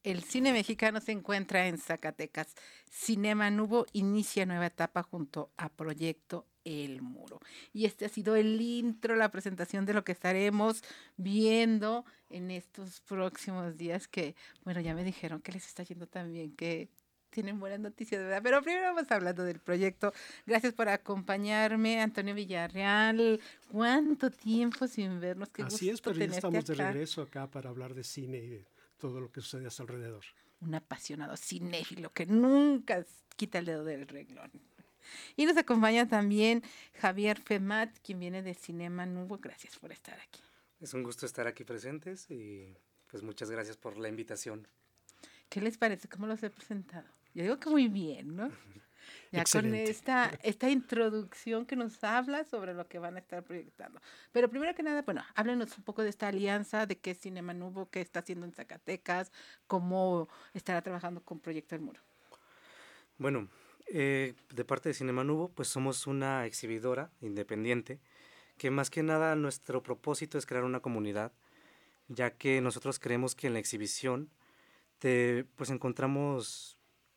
El cine mexicano se encuentra en Zacatecas. Cinema Nubo inicia nueva etapa junto a Proyecto El Muro. Y este ha sido el intro, la presentación de lo que estaremos viendo en estos próximos días que, bueno, ya me dijeron que les está yendo tan bien, que tienen buenas noticias, ¿verdad? Pero primero vamos hablando del proyecto. Gracias por acompañarme, Antonio Villarreal. ¿Cuánto tiempo sin vernos? Qué Así es, gusto pero ya tenerte estamos de acá. regreso acá para hablar de cine y de todo lo que sucede a su alrededor. Un apasionado cinéfilo que nunca quita el dedo del renglón. Y nos acompaña también Javier Femat, quien viene de Cinema Nubo. Gracias por estar aquí. Es un gusto estar aquí presentes y pues muchas gracias por la invitación. ¿Qué les parece? ¿Cómo los he presentado? Yo digo que muy bien, ¿no? Ya con Excelente. esta introducción que nos habla sobre lo que van a estar proyectando. Pero primero que nada, bueno, háblenos un poco de esta alianza, de qué es Cinema Nubo, qué está haciendo en Zacatecas, cómo estará trabajando con Proyecto El Muro. Bueno, de parte de Cinema Nubo, pues somos una exhibidora independiente que más que nada nuestro propósito es crear una comunidad, ya que nosotros creemos que en la exhibición pues encontramos,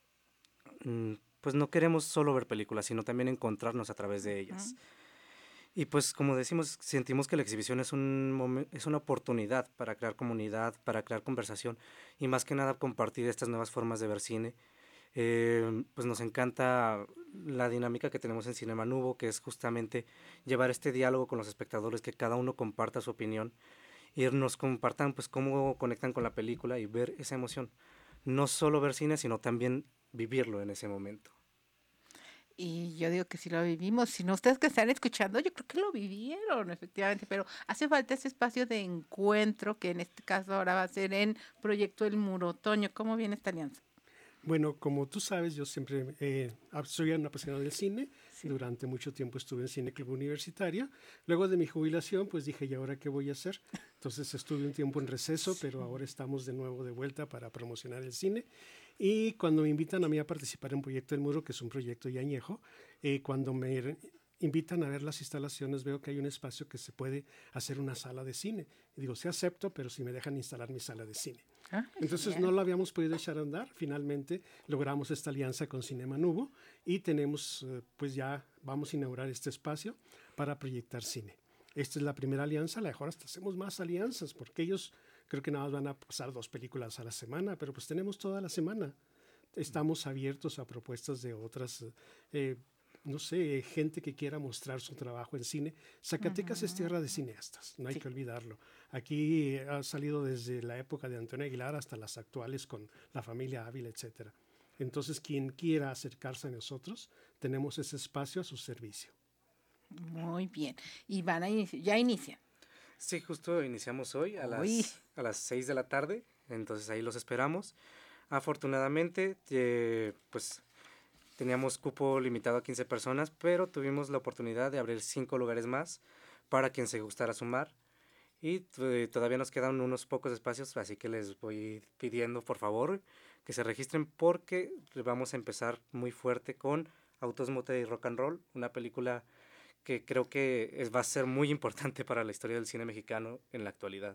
pues no queremos solo ver películas, sino también encontrarnos a través de ellas. Y pues como decimos, sentimos que la exhibición es es una oportunidad para crear comunidad, para crear conversación y más que nada compartir estas nuevas formas de ver cine. Pues nos encanta la dinámica que tenemos en Cinema Nubo, que es justamente llevar este diálogo con los espectadores, que cada uno comparta su opinión y nos compartan pues cómo conectan con la película y ver esa emoción. No solo ver cine, sino también vivirlo en ese momento. Y yo digo que si lo vivimos, si no ustedes que están escuchando, yo creo que lo vivieron, efectivamente, pero hace falta ese espacio de encuentro que en este caso ahora va a ser en Proyecto El Muro. Toño, ¿cómo viene esta alianza? Bueno, como tú sabes, yo siempre soy un apasionado del cine. Sí. Durante mucho tiempo estuve en Cine Club Universitario. Luego de mi jubilación, pues dije, ¿y ahora qué voy a hacer? Entonces estuve un tiempo en receso, pero ahora estamos de nuevo de vuelta para promocionar el cine. Y cuando me invitan a mí a participar en Proyecto El Muro, que es un proyecto ya añejo, cuando me invitan a ver las instalaciones, veo que hay un espacio que se puede hacer una sala de cine. Y digo, sí acepto, pero si me dejan instalar mi sala de cine. Entonces no lo habíamos podido echar a andar. Finalmente logramos esta alianza con Cinema Nubo y tenemos, pues ya vamos a inaugurar este espacio para proyectar cine. Esta es la primera alianza, a lo mejor hasta hacemos más alianzas, porque ellos creo que nada más van a pasar 2 películas a la semana, pero pues tenemos toda la semana. Estamos abiertos a propuestas de otras no sé, gente que quiera mostrar su trabajo en cine. Zacatecas es tierra de cineastas, no hay que olvidarlo. Aquí ha salido desde la época de Antonio Aguilar hasta las actuales con la familia Ávila, etcétera. Entonces, quien quiera acercarse a nosotros, tenemos ese espacio a su servicio. Muy bien. Y van a iniciar, ya inician. Sí, justo iniciamos hoy Hoy. a las 6 de la tarde, entonces ahí los esperamos. Afortunadamente, pues teníamos cupo limitado a 15 personas, pero tuvimos la oportunidad de abrir 5 lugares más para quien se gustara sumar. Y todavía nos quedan unos pocos espacios, así que les voy pidiendo por favor que se registren porque vamos a empezar muy fuerte con Autos, Mote y Rock and Roll, una película que creo que va a ser muy importante para la historia del cine mexicano en la actualidad.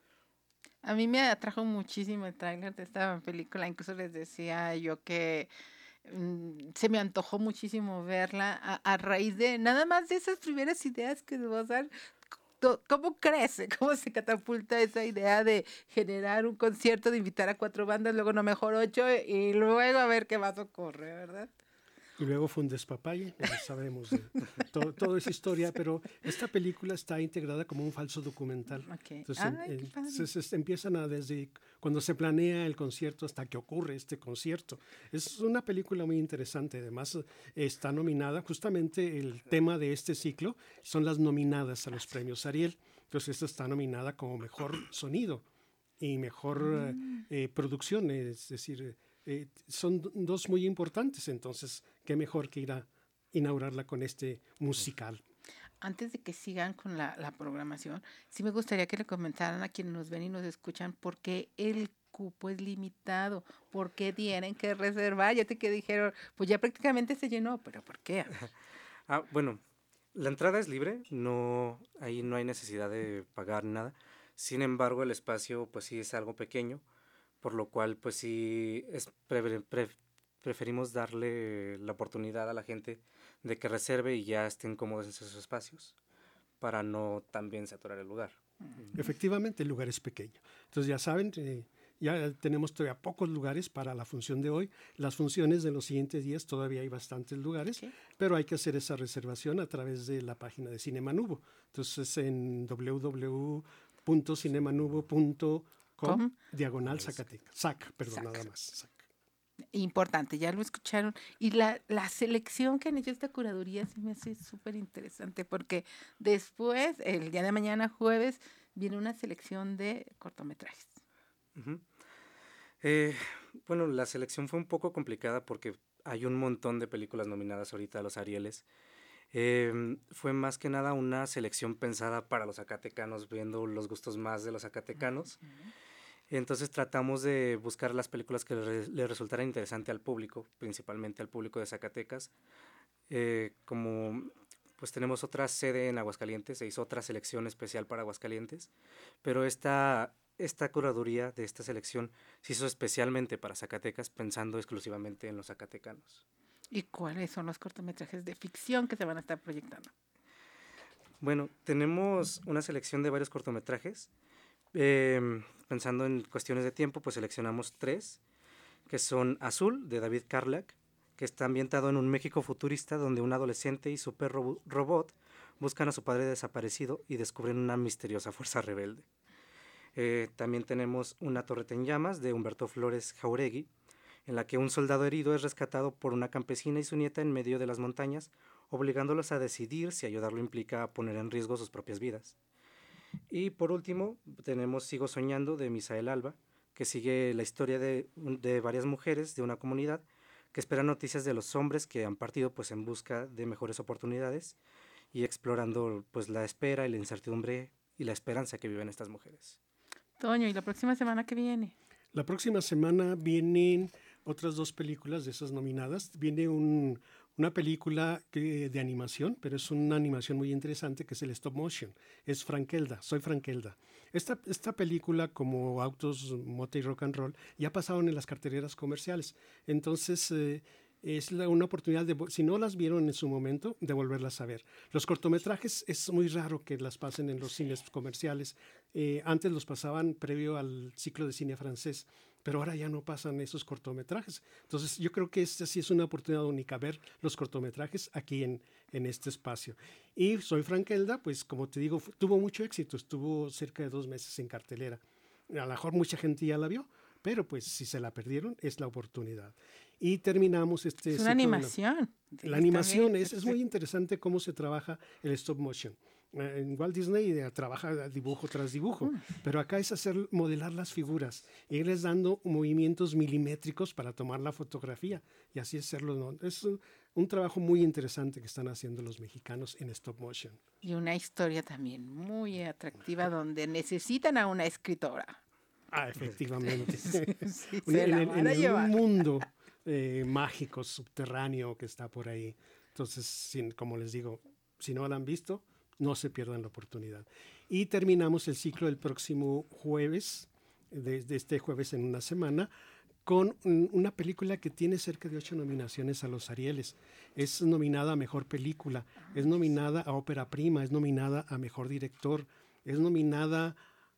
A mí me atrajo muchísimo el tráiler de esta película. Incluso les decía yo que se me antojó muchísimo verla a raíz de nada más de esas primeras ideas que nos dar. ¿Cómo crece? ¿Cómo se catapulta esa idea de generar un concierto, de invitar a 4 bandas, luego no mejor 8 y luego a ver qué más ocurre, ¿verdad? Y luego fue un despapalle, ya sabemos de todo esa historia, pero esta película está integrada como un falso documental. Okay. Entonces, Ay, qué padre. empiezan a desde cuando se planea el concierto hasta que ocurre este concierto. Es una película muy interesante, además está nominada, justamente el tema de este ciclo son las nominadas a los premios Ariel. Entonces, esta está nominada como mejor sonido y mejor producción, es decir, son dos muy importantes, entonces qué mejor que ir a inaugurarla con este musical. Antes de que sigan con la programación, sí me gustaría que le comentaran a quienes nos ven y nos escuchan por qué el cupo es limitado, por qué tienen que reservar. Ya te que dijeron, pues ya prácticamente se llenó, pero ¿por qué? Bueno, la entrada es libre, ahí no hay necesidad de pagar nada. Sin embargo, el espacio pues sí es algo pequeño por lo cual pues sí preferimos darle la oportunidad a la gente de que reserve y ya estén cómodos en esos espacios para no también saturar el lugar. Efectivamente, el lugar es pequeño. Entonces ya saben, ya tenemos todavía pocos lugares para la función de hoy. Las funciones de los siguientes días todavía hay bastantes lugares, Sí. pero hay que hacer esa reservación a través de la página de Cinema Nubo. Entonces en www.cinemanubo.com / Zacatecas. Sac. Nada más. Sac. Importante, ya lo escucharon. Y la selección que han hecho esta curaduría se me hace súper interesante porque después, el día de mañana, jueves, viene una selección de cortometrajes. Uh-huh. Bueno, la selección fue un poco complicada porque hay un montón de películas nominadas ahorita a los Arieles. Fue más que nada una selección pensada para los zacatecanos, viendo los gustos más de los zacatecanos. Uh-huh. Entonces tratamos de buscar las películas que le resultaran interesante al público, principalmente al público de Zacatecas. Como pues tenemos otra sede en Aguascalientes, se hizo otra selección especial para Aguascalientes, pero esta curaduría de esta selección se hizo especialmente para Zacatecas, pensando exclusivamente en los zacatecanos. ¿Y cuáles son los cortometrajes de ficción que se van a estar proyectando? Bueno, tenemos una selección de varios cortometrajes. Pensando en cuestiones de tiempo, pues seleccionamos 3, que son Azul, de David Carlac, que está ambientado en un México futurista donde un adolescente y su perro robot buscan a su padre desaparecido y descubren una misteriosa fuerza rebelde. También tenemos Una torreta en llamas, de Humberto Flores Jauregui, en la que un soldado herido es rescatado por una campesina y su nieta en medio de las montañas, obligándolos a decidir si ayudarlo implica poner en riesgo sus propias vidas. Y por último, tenemos Sigo soñando, de Misael Alba, que sigue la historia de varias mujeres de una comunidad que esperan noticias de los hombres que han partido pues en busca de mejores oportunidades y explorando pues la espera y la incertidumbre y la esperanza que viven estas mujeres. Toño, ¿y la próxima semana qué viene? La próxima semana vienen otras 2 películas de esas nominadas. Viene una película de animación, pero es una animación muy interesante que es el stop motion. Es Frankelda, Soy Frankelda. Esta película, como Autos, Mote y Rock and Roll, ya pasaron en las carteleras comerciales. Entonces es una oportunidad, si no las vieron en su momento, de volverlas a ver. Los cortometrajes es muy raro que las pasen en los cines comerciales. Antes los pasaban previo al ciclo de cine francés, pero ahora ya no pasan esos cortometrajes. Entonces yo creo que esta sí es una oportunidad única, ver los cortometrajes aquí en este espacio. Y Soy Frankelda, pues como te digo, tuvo mucho éxito, estuvo cerca de 2 meses en cartelera. A lo mejor mucha gente ya la vio, pero pues si se la perdieron, es la oportunidad. Y terminamos es una animación. La animación es muy interesante cómo se trabaja el stop motion. En Walt Disney trabaja dibujo tras dibujo, pero acá es modelar las figuras, irles dando movimientos milimétricos para tomar la fotografía y así hacerlo, ¿no? Es un trabajo muy interesante que están haciendo los mexicanos en stop motion. Y una historia también muy atractiva donde necesitan a una escritora. Efectivamente. Sí, en un mundo mágico, subterráneo que está por ahí. Entonces, como les digo, si no la han visto, no se pierdan la oportunidad. Y terminamos el ciclo el próximo jueves, desde este jueves en una semana, con una película que tiene cerca de 8 nominaciones a los Arieles. Es nominada a Mejor Película, es nominada a Ópera Prima, es nominada a Mejor Director, es nominada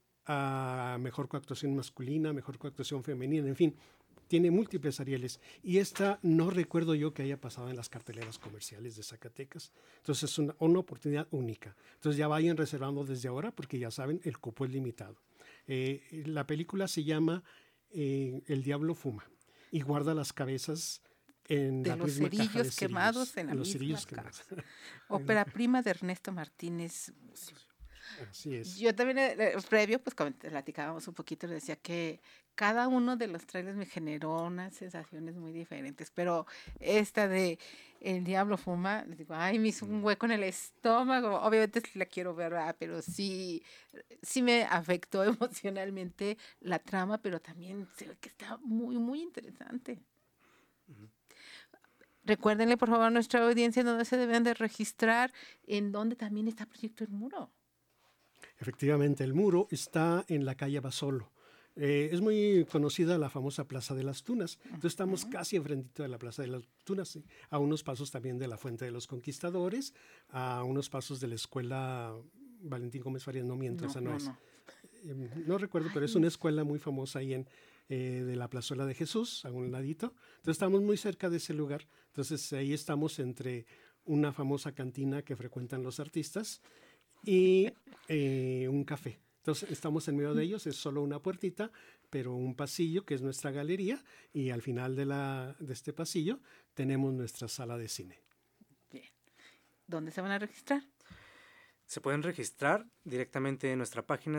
a Mejor Coactuación Masculina, Mejor Coactuación Femenina, en fin, tiene múltiples Arieles. Y esta no recuerdo yo que haya pasado en las carteleras comerciales de Zacatecas. Entonces es una oportunidad única. Entonces ya vayan reservando desde ahora porque ya saben, el cupo es limitado. La película se llama El Diablo Fuma y guarda las cabezas en de la los misma caja cerillos quemados en la misma casa. Ópera Prima de Ernesto Martínez Mucio. Así es. Yo también, previo, pues platicábamos un poquito, le decía que cada uno de los trailers me generó unas sensaciones muy diferentes, pero esta de El Diablo Fuma, les digo, ay, me hizo un hueco en el estómago. Obviamente la quiero ver, ¿verdad? Pero sí me afectó emocionalmente la trama, pero también se ve que está muy, muy interesante. Uh-huh. Recuérdenle, por favor, a nuestra audiencia dónde se deben de registrar, en dónde también está Proyecto El Muro. Efectivamente, El Muro está en la calle Basolo. Es muy conocida la famosa Plaza de las Tunas. Entonces estamos casi enfrentito de la Plaza de las Tunas, ¿sí? A unos pasos también de la Fuente de los Conquistadores, a unos pasos de la Escuela Valentín Gómez Farías, no miento, esa no es. No recuerdo, pero es una escuela muy famosa ahí de la Plazuela de Jesús, a un ladito. Entonces estamos muy cerca de ese lugar. Entonces ahí estamos entre una famosa cantina que frecuentan los artistas y un café. Entonces estamos en medio de ellos, es solo una puertita, pero un pasillo que es nuestra galería y al final de este pasillo tenemos nuestra sala de cine. Bien. ¿Dónde se van a registrar? Se pueden registrar directamente en nuestra página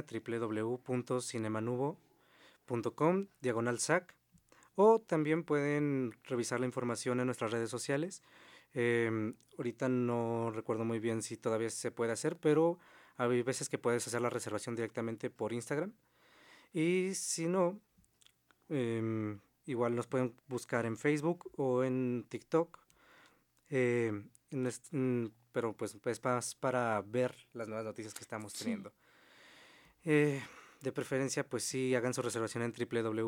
www.cinemanubo.com/SAC o también pueden revisar la información en nuestras redes sociales. Ahorita no recuerdo muy bien si todavía se puede hacer, pero hay veces que puedes hacer la reservación directamente por Instagram. Y si no, igual nos pueden buscar en Facebook o en TikTok. Pero pues más para ver las nuevas noticias que estamos teniendo. De preferencia, pues sí, hagan su reservación en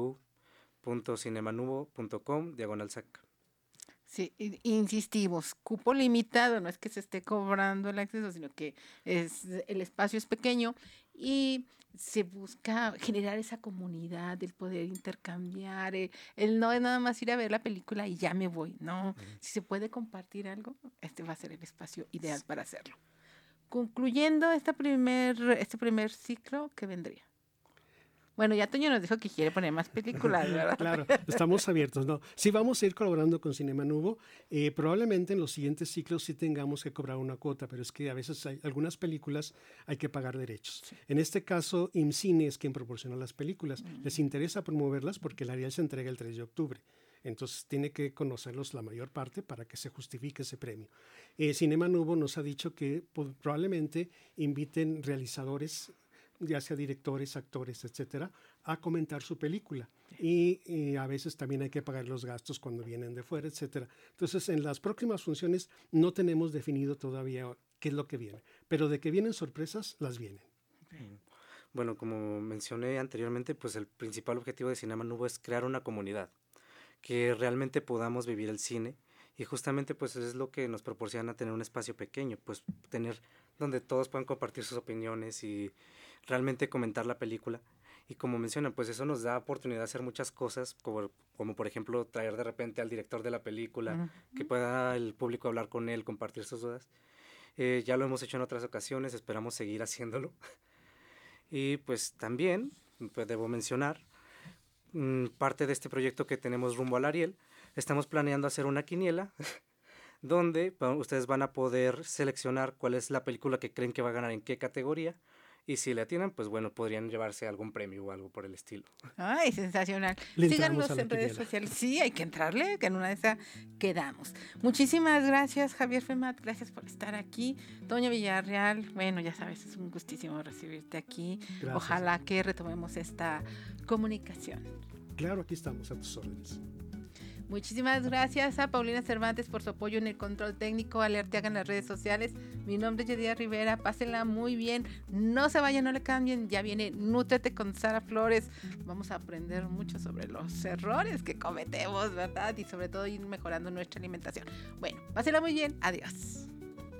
www.cinemanubo.com/SAC. Sí, insistimos, cupo limitado, no es que se esté cobrando el acceso, sino que el espacio es pequeño y se busca generar esa comunidad, el poder intercambiar, el no es nada más ir a ver la película y ya me voy, no, si se puede compartir algo, este va a ser el espacio ideal para hacerlo. Concluyendo este primer ciclo, ¿qué vendría? Bueno, ya Toño nos dijo que quiere poner más películas, ¿verdad? Claro, estamos abiertos, ¿no? Sí vamos a ir colaborando con Cinema Nubo. Probablemente en los siguientes ciclos sí tengamos que cobrar una cuota, pero es que a veces algunas películas hay que pagar derechos. Sí. En este caso, IMCINE es quien proporciona las películas. Les interesa promoverlas porque el Ariel se entrega el 3 de octubre. Entonces tiene que conocerlos la mayor parte para que se justifique ese premio. Cinema Nubo nos ha dicho que probablemente inviten realizadores, ya sea directores, actores, etcétera, a comentar su película. Y a veces también hay que pagar los gastos cuando vienen de fuera, etcétera. Entonces, en las próximas funciones no tenemos definido todavía qué es lo que viene, pero de que vienen sorpresas, las vienen. Bueno, como mencioné anteriormente, pues el principal objetivo de Cinema Nubo es crear una comunidad, que realmente podamos vivir el cine, y justamente pues es lo que nos proporciona tener un espacio pequeño, pues tener donde todos puedan compartir sus opiniones y realmente comentar la película. Y como mencionan, pues eso nos da oportunidad de hacer muchas cosas, como por ejemplo traer de repente al director de la película, que pueda el público hablar con él, compartir sus dudas. Ya lo hemos hecho en otras ocasiones, esperamos seguir haciéndolo. Y pues también, pues debo mencionar, parte de este proyecto que tenemos rumbo al Ariel, estamos planeando hacer una quiniela donde ustedes van a poder seleccionar cuál es la película que creen que va a ganar en qué categoría, y si le atinan, pues bueno, podrían llevarse algún premio o algo por el estilo. Ay, sensacional. Síganos en redes sociales. Sí, hay que entrarle, que en una de esas quedamos. Muchísimas gracias, Javier Femat, gracias por estar aquí. Toño Villarreal, bueno, ya sabes, es un gustísimo recibirte aquí. Gracias. Ojalá que retomemos esta comunicación. Claro, aquí estamos a tus órdenes. Muchísimas gracias a Paulina Cervantes por su apoyo en el control técnico, a Ale Arteaga en las redes sociales. Mi nombre es Yedida Rivera, pásenla muy bien, no se vayan, no le cambien, ya viene Nútrete con Sara Flores. Vamos a aprender mucho sobre los errores que cometemos, ¿verdad? Y sobre todo ir mejorando nuestra alimentación. Bueno, pásenla muy bien, adiós.